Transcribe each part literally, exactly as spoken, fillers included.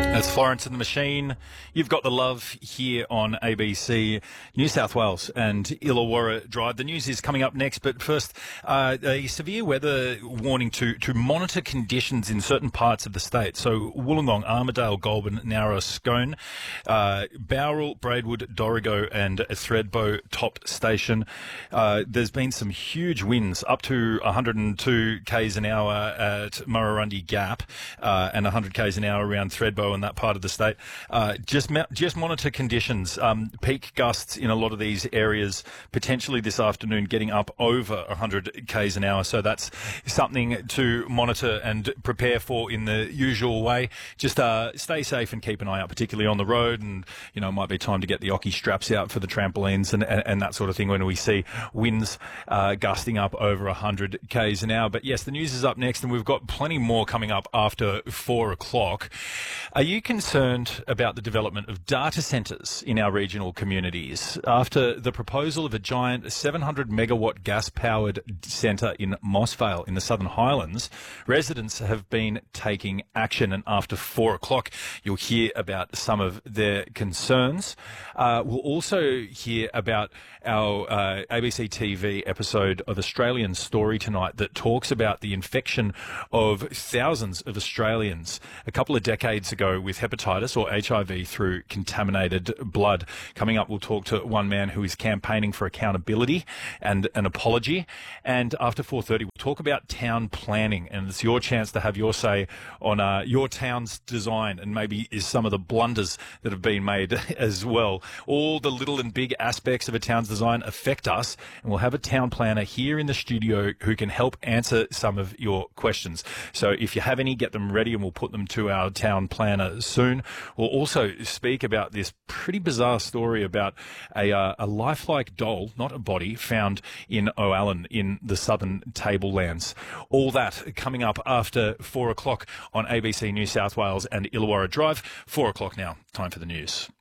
That's Florence and the Machine. You've got the love here on A B C New South Wales and Illawarra Drive. The news is coming up next, but first, uh, a severe weather warning to, to monitor conditions in certain parts of the state. So Wollongong, Armidale, Goulburn, Nowra, Scone, uh, Bowral, Braidwood, Dorrigo and Thredbo Top Station. Uh, there's been some huge winds, up to one hundred two k's an hour at Murrurundi Gap uh, and one hundred k's an hour around Thredbo and that part of the state. Uh, just just monitor conditions. Um, peak gusts in a lot of these areas potentially this afternoon getting up over one hundred k's an hour. So that's something to monitor and prepare for in the usual way. Just uh, stay safe and keep an eye out, particularly on the road. And, you know, it might be time to get the ocky straps out for the trampolines and, and, and that sort of thing when we see winds uh, gusting up over one hundred k's an hour. But yes, the news is up next and we've got plenty more coming up after four o'clock. Are you concerned about the development of data centres in our regional communities after the proposal of a giant seven hundred megawatt gas-powered centre in Mossvale in the Southern Highlands? Residents have been taking action, and after four o'clock you'll hear about some of their concerns. Uh, we'll also hear about our uh, A B C T V episode of Australian Story tonight that talks about the infection of thousands of Australians a couple of decades ago with hepatitis or H I V through contaminated blood. Coming up, we'll talk to one man who is campaigning for accountability and an apology. And after four thirty, we'll talk about town planning, and it's your chance to have your say on uh, your town's design and maybe is some of the blunders that have been made as well. All the little and big aspects of a town's design affect us, and we'll have a town planner here in the studio who can help answer some of your questions. So if you have any, get them ready and we'll put them to our town planner soon. We'll also speak about this pretty bizarre story about a, uh, a lifelike doll, not a body, found in O'Allen in the southern tablelands. All that coming up after four o'clock on A B C New South Wales and Illawarra Drive. Four o'clock now. Time for the news.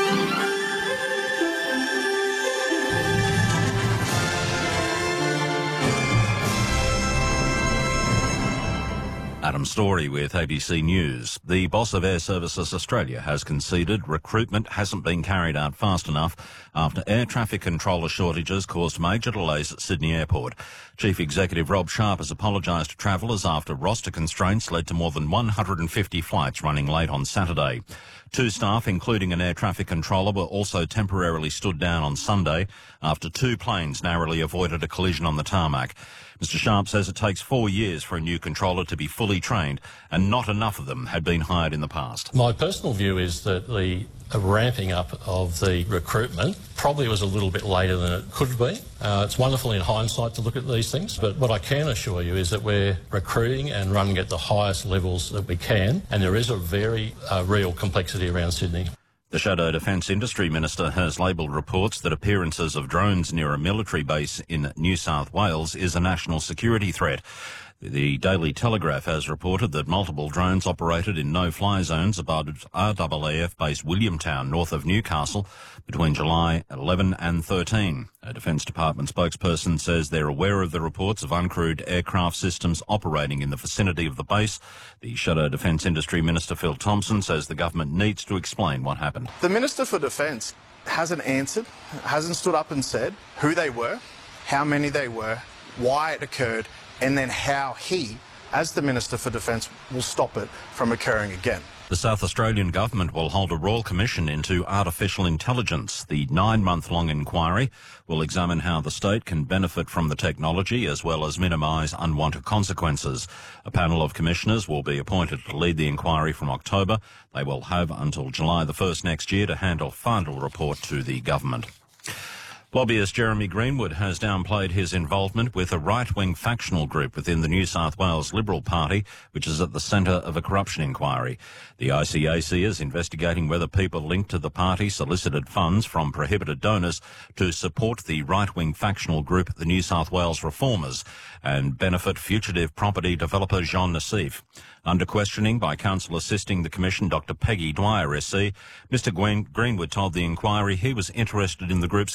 Adam Story with A B C News. The boss of Air Services Australia has conceded recruitment hasn't been carried out fast enough after air traffic controller shortages caused major delays at Sydney Airport. Chief Executive Rob Sharp has apologised to travellers after roster constraints led to more than one hundred fifty flights running late on Saturday. Two staff, including an air traffic controller, were also temporarily stood down on Sunday after two planes narrowly avoided a collision on the tarmac. Mister Sharp says it takes four years for a new controller to be fully trained, and not enough of them had been hired in the past. My personal view is that the ramping up of the recruitment probably was a little bit later than it could have been. Uh, it's wonderful in hindsight to look at these things, but what I can assure you is that we're recruiting and running at the highest levels that we can, and there is a very uh, real complexity around Sydney. The Shadow Defence Industry Minister has labelled reports that appearances of drones near a military base in New South Wales is a national security threat. The Daily Telegraph has reported that multiple drones operated in no-fly zones above R A A F-based Williamtown, north of Newcastle, between July eleven and thirteen. A Defence Department spokesperson says they're aware of the reports of uncrewed aircraft systems operating in the vicinity of the base. The Shadow Defence Industry Minister Phil Thompson says the government needs to explain what happened. The Minister for Defence hasn't answered, hasn't stood up and said who they were, how many they were, why it occurred, and then how he, as the Minister for Defence, will stop it from occurring again. The South Australian Government will hold a Royal Commission into artificial intelligence. The nine-month-long inquiry will examine how the state can benefit from the technology as well as minimise unwanted consequences. A panel of commissioners will be appointed to lead the inquiry from October. They will have until July the first next year to hand a final report to the government. Lobbyist Jeremy Greenwood has downplayed his involvement with a right-wing factional group within the New South Wales Liberal Party, which is at the centre of a corruption inquiry. The I C A C is investigating whether people linked to the party solicited funds from prohibited donors to support the right-wing factional group, the New South Wales Reformers, and benefit fugitive property developer Jean Nassif. Under questioning by counsel assisting the Commission, Doctor Peggy Dwyer, S C, Mister Greenwood told the inquiry he was interested in the group's conservative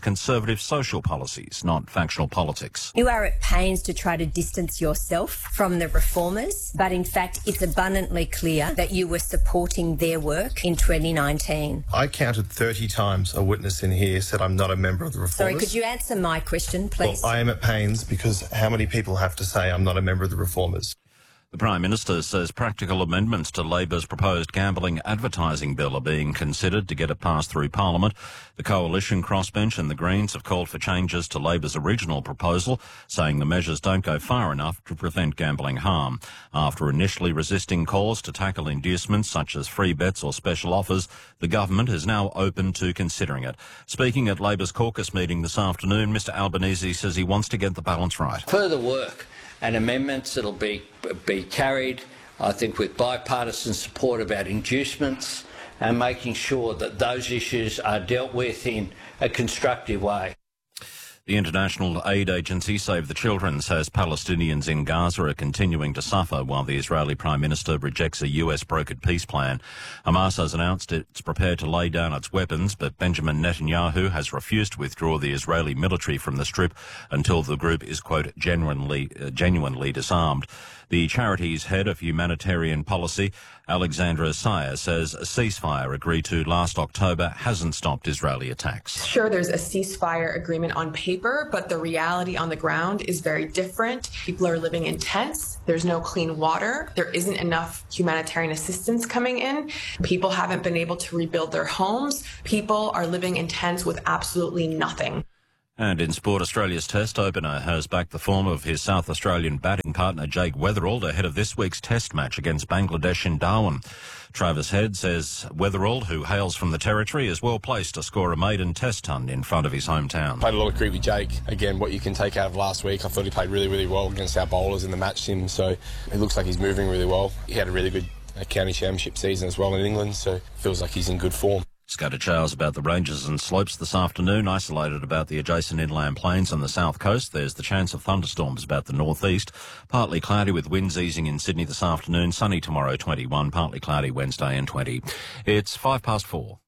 conservative social policies, not factional politics. You are at pains to try to distance yourself from the reformers, but in fact it's abundantly clear that you were supporting their work in twenty nineteen. I counted thirty times a witness in here said I'm not a member of the reformers. Sorry, could you answer my question, please? Well, I am at pains because how many people have to say I'm not a member of the reformers? The Prime Minister says practical amendments to Labor's proposed gambling advertising bill are being considered to get it passed through Parliament. The Coalition, Crossbench and the Greens have called for changes to Labor's original proposal, saying the measures don't go far enough to prevent gambling harm. After initially resisting calls to tackle inducements such as free bets or special offers, the government is now open to considering it. Speaking at Labor's caucus meeting this afternoon, Mr Albanese says he wants to get the balance right. Further work and amendments that'll be be carried, I think, with bipartisan support about inducements and making sure that those issues are dealt with in a constructive way. The international aid agency Save the Children says Palestinians in Gaza are continuing to suffer while the Israeli Prime Minister rejects a U S brokered peace plan. Hamas has announced it's prepared to lay down its weapons, but Benjamin Netanyahu has refused to withdraw the Israeli military from the Strip until the group is, quote, genuinely, uh, genuinely disarmed. The charity's head of humanitarian policy, Alexandra Sayer, says a ceasefire agreed to last October hasn't stopped Israeli attacks. Sure, there's a ceasefire agreement on paper, but the reality on the ground is very different. People are living in tents. There's no clean water. There isn't enough humanitarian assistance coming in. People haven't been able to rebuild their homes. People are living in tents with absolutely nothing. And in sport, Australia's Test opener has backed the form of his South Australian batting partner Jake Weatherald ahead of this week's Test match against Bangladesh in Darwin. Travis Head says Weatherald, who hails from the Territory, is well placed to score a maiden Test ton in front of his hometown. Played a lot of cricket with Jake. Again, what you can take out of last week, I thought he played really, really well against our bowlers in the match sim, so it looks like he's moving really well. He had a really good uh, county championship season as well in England, so feels like he's in good form. Scattered showers about the ranges and slopes this afternoon, isolated about the adjacent inland plains on the south coast. There's the chance of thunderstorms about the northeast. Partly cloudy with winds easing in Sydney this afternoon. Sunny tomorrow, twenty-one. Partly cloudy Wednesday and twenty. It's five past four.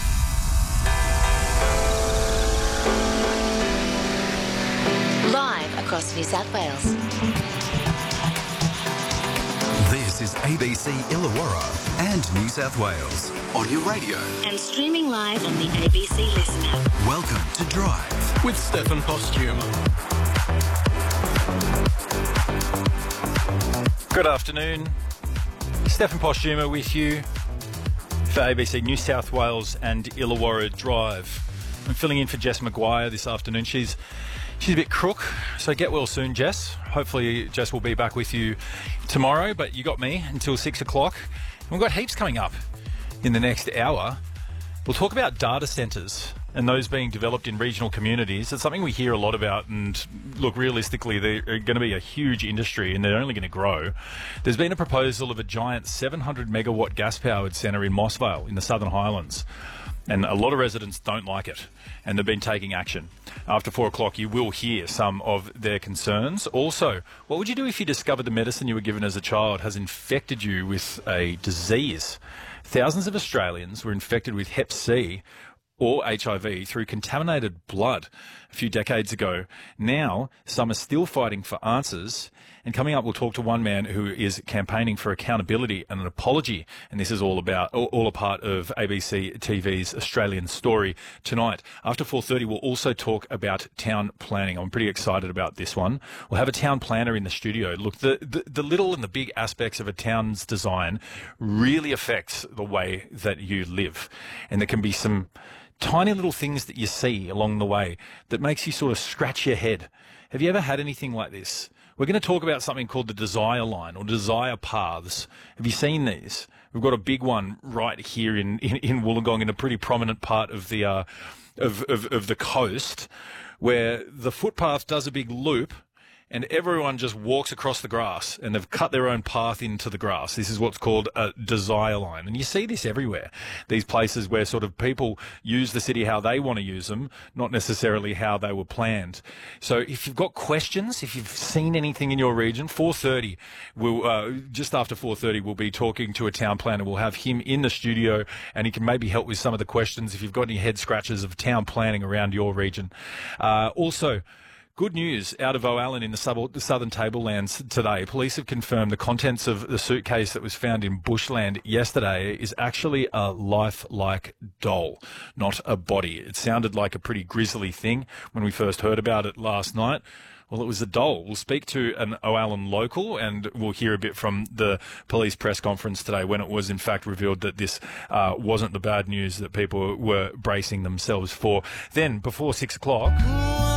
Live across New South Wales. This is A B C Illawarra and New South Wales. Audio radio. And streaming live on the A B C Listen app. Welcome to Drive with Stefan Postuma. Good afternoon. Stefan Postuma with you for A B C New South Wales and Illawarra Drive. I'm filling in for Jess McGuire this afternoon. She's She's a bit crook, so get well soon, Jess. Hopefully Jess will be back with you tomorrow, but you got me until six o'clock. We've got heaps coming up in the next hour. We'll talk about data centres and those being developed in regional communities. It's something we hear a lot about, and look, realistically, they're going to be a huge industry and they're only going to grow. There's been a proposal of a giant seven hundred megawatt gas-powered centre in Mossvale in the Southern Highlands. And a lot of residents don't like it, and they've been taking action. After four o'clock, you will hear some of their concerns. Also, what would you do if you discovered the medicine you were given as a child has infected you with a disease? Thousands of Australians were infected with Hep C or H I V through contaminated blood a few decades ago. Now, some are still fighting for answers. And coming up, we'll talk to one man who is campaigning for accountability and an apology. And this is all about, all, all a part of A B C T V's Australian Story tonight. After four thirty, we'll also talk about town planning. I'm pretty excited about this one. We'll have a town planner in the studio. Look, the, the, the little and the big aspects of a town's design really affects the way that you live. And there can be some tiny little things that you see along the way that makes you sort of scratch your head. Have you ever had anything like this? We're going to talk about something called the Desire Line or Desire Paths. Have you seen these? We've got a big one right here in, in, in Wollongong, in a pretty prominent part of the uh, of, of, of the coast, where the footpath does a big loop and everyone just walks across the grass, and they've cut their own path into the grass. This is what's called a desire line. And you see this everywhere. These places where sort of people use the city how they want to use them, not necessarily how they were planned. So if you've got questions, if you've seen anything in your region, four thirty, we'll, uh, just after four thirty, we'll be talking to a town planner. We'll have him in the studio, and he can maybe help with some of the questions if you've got any head scratches of town planning around your region. Uh, also, good news out of O'Allen in the, sub- the southern tablelands today. Police have confirmed the contents of the suitcase that was found in bushland yesterday is actually a lifelike doll, not a body. It sounded like a pretty grisly thing when we first heard about it last night. Well, it was a doll. We'll speak to an O'Allen local, and we'll hear a bit from the police press conference today when it was in fact revealed that this uh, wasn't the bad news that people were bracing themselves for. Then, before six o'clock...